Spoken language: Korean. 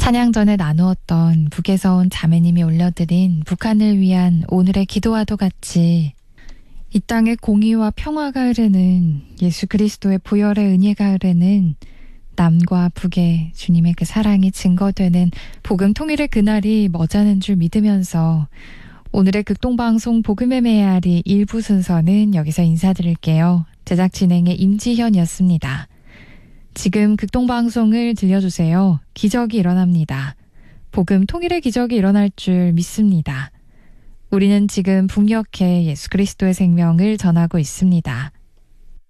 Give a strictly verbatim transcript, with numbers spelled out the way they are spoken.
찬양 전에 나누었던 북에서 온 자매님이 올려드린 북한을 위한 오늘의 기도와도 같이 이 땅에 공의와 평화가 흐르는 예수 그리스도의 보혈의 은혜가 흐르는 남과 북의 주님의 그 사랑이 증거되는 복음 통일의 그날이 머지않은 줄 믿으면서 오늘의 극동방송 복음의 메아리 일부 순서는 여기서 인사드릴게요. 제작 진행의 임지현이었습니다. 지금 극동방송을 들려주세요. 기적이 일어납니다. 복음 통일의 기적이 일어날 줄 믿습니다. 우리는 지금 북녘에 예수 그리스도의 생명을 전하고 있습니다.